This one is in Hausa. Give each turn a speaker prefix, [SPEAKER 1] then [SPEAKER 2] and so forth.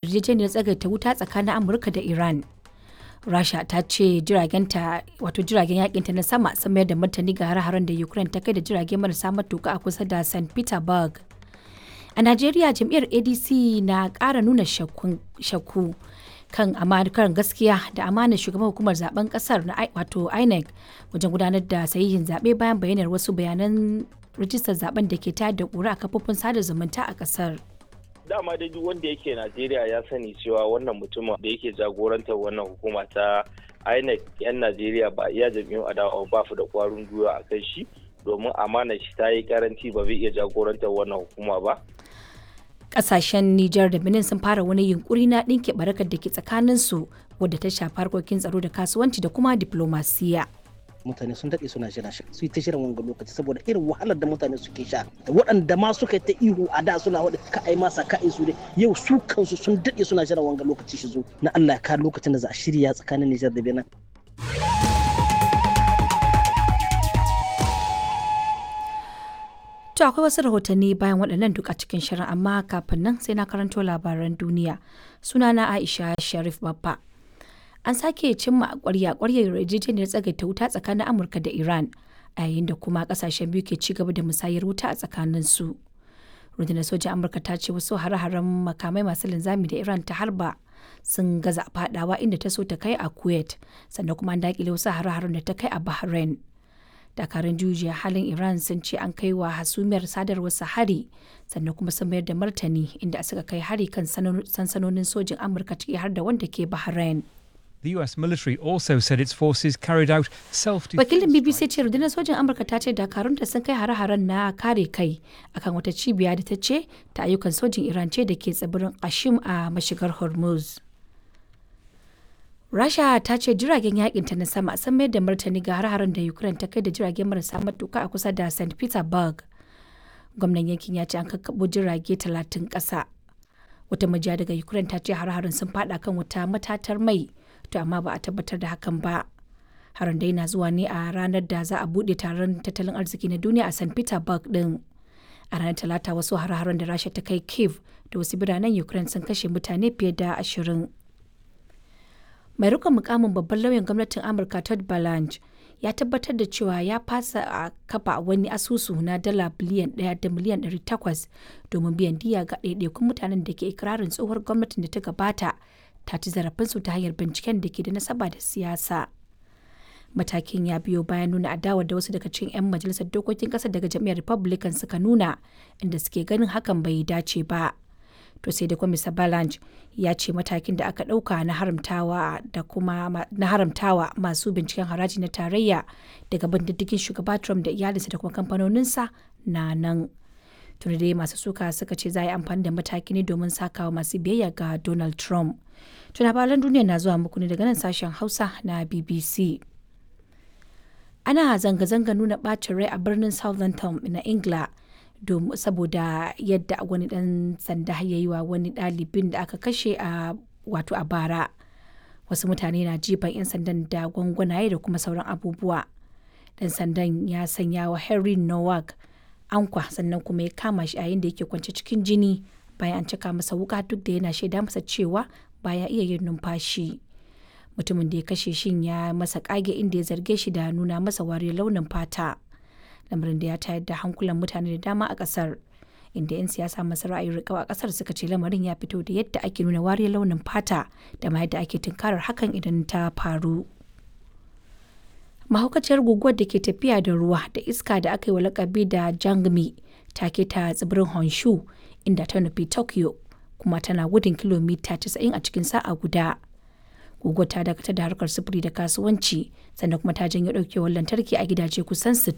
[SPEAKER 1] yarjejeniyar tsagaita wuta tsakanin Amurka da Iran. Rasha ta ce jiragen yakinta na sama sun mayar da martani ga hare-haren da Ukraine ta kai da jirage marasa matuka a kusa da St. Petersburg. A Najeriya jam'iyyar ADC na ƙara nuna shakku kan amakar gaskiya da amanar shugaban hukumar zaben kasar na INEC wajen gudanar da sahihin zaɓe bayan bayyanar wasu bayanan rijistar zaben da ke tayar da ƙura a kafofin sada zumunta a kasar.
[SPEAKER 2] Dama dai duk wanda yake Najeriya ya sani cewa wannan mutumin da yake jagorantar wannan hukuma ta INEC 'yan Najeriya ba iya jam'iyyun adawa ba su da kwarin gwiwa a kan shi domin amanar shi ta yi karanci ba zai iya jagorantar wannan hukuma ba.
[SPEAKER 1] Kasashen Nijar da Benin sun fara wani yunkuri na ɗinke barakar da ke tsakaninsu wadda ta shafi harkokin tsaro da kasuwanci da kuma diplomasiya.
[SPEAKER 3] Mutane sun daɗe suna jira shi su yi ta shirin wanga lokaci saboda irin wahalar da mutane suke sha da waɗanda ma suka yi ta ihu a da suna waɗanda ka ai masa ka su dai yau su kansu sun daɗe suna jiran wanga lokaci shi zo na Allah ya kawo lokacin da za a shirya tsakanin Nijar da Benin.
[SPEAKER 1] To akwai wasu rahotanni bayan waɗannan duk a cikin shirin amma kafin nan sai na karanto labaran duniya. Sunana Aisha Sharif Baffa. An sake cimma ƙwarya yarjejeniyar tsagaita wuta tsakanin Amurka da Iran a yayin da kuma ƙasashen biyu ke ci gaba da musayar wuta a tsakanin su. Rundunar sojan Amurka ta ce wasu hare-haren makamai masu linzami da Iran ta harba sun gaza fadawa inda ta so ta kai a Kuwait sannan kuma an daƙile wasu hare-haren da ta kai a Bahrain. Dakarun jujiya halin Iran sun ce an kai wa hasumiyar sadarwar hari sannan kuma sun mayar da martani inda suka kai hari kan sansanonin sojin Amurka ciki har da wanda ke Bahrain.
[SPEAKER 4] The US military also said its forces carried out self-defense.
[SPEAKER 1] Wakilin BBC ce rundunar sojin Amurka ta ce dakarunta sun kai hare-haren na kare kai akan wata cibiya da ta ce ta ayyukan sojin Iran ce da ke tsibirin Qashim a mashigar Hormuz. Rasha ta ce jiragen yakinta na sama sun mayar da martani ga har-haren da Ukraine ta kai da jiragen marasa matuka a kusa da St. Petersburg. Gwamnan yankin ya ce an kakkaɓo jirage 30 ƙasa. Wata majiya daga Ukraine ta ce har-haren sun fada kan wata matatar mai, to amma ba a tabbatar da hakan ba. Harin dai na zuwa ne a ranar da za a buɗe taron tattalin arziki na duniya a St. Petersburg din. A ranar Talata wasu har-haren da Rasha ta kai Kyiv da wasu biranen Ukraine sun kashe mutane fiye da 20. Mai rikon mukamin babban lauyan gwamnatin Amurka Todd Blanche ya tabbatar da cewa ya fasa a kafa wani asusu na dala biliyan 1 da miliyan 800 domin biyan diya ga ɗaiɗaikun mutanen da ke ikirarin tsohuwar gwamnatin da ta gabata ta ci zarafinsu ta hanyar binciken da ke da nasaba da siyasa. Matakin ya biyo bayan nuna adawar da wasu daga cikin 'yan majalisar dokokin ƙasar daga jam'iyyar Republican suka nuna inda suke ganin hakan bai dace ba. To sai da kuma Mr. Balanch ya ce matakin da aka ɗauka na haramtawa masu binciken haraji na tarayya daga bin diddigin shugaba Trump da iyalinsa da kuma kamfanoninsa na nan. Tuni dai masu suka suka ce za a yi amfani da mataki ne domin sakawa masu biyayya ga Donald Trump. Labaran duniya na zuwa muku ne daga nan sashen Hausa na BBC. Ana zanga-zanga nuna ɓacin rai a birnin Southampton na Ingila. Saboda yadda wani dan sanda ya yi wa wani ɗalibin da aka kashe a bara. Wasu mutane na jifan 'yan sandan da gwangwanaye da kuma sauran abubuwa. Dan sandan ya sanya wa Henry Nowak ankwa sannan kuma ya kama shi yayin da yake kwance cikin jini bayan an cika masa wuka duk da yana shaida masa cewa baya iya yin numfashi. Mutumin da ya kashe shin ya masa kage inda ya zarge shi da nuna masa wariyar launin fata. Lamarin da ya tayar da hankulan mutane da dama a kasar, inda 'yan siyasa masu ra'ayin riƙau a kasar suka ce lamarin ya fito da yadda ake nuna wariyar launin fata da ma yadda ake tunkarar hakan idan ta faru. Mahaukaciyar guguwar da ke tafiya da ruwa da iska da aka yi wa lakabi da Jangmi ta keta tsibirin Honshu inda ta nufi Tokyo kuma tana gudun kilomita 90 a cikin sa'a guda. Guguwar ta dakatar da harkar sufuri da kasuwanci sannan kuma ta janyo ɗaukewar lantarki a gidaje kusan 60.